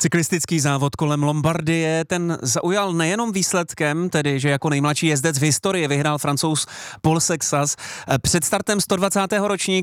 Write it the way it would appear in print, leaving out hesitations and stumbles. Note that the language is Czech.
Cyklistický závod kolem Lombardie, ten zaujal nejenom výsledkem, tedy že jako nejmladší jezdec v historii vyhrál Francouz Paul Sexas. Před startem 120. ročníku